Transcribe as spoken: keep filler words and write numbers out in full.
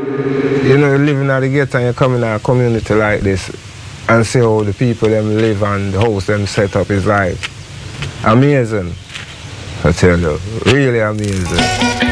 You know, you live in the ghetto and you come in a community like this and see how the people them live and the house them set up is like amazing. I tell you, really amazing.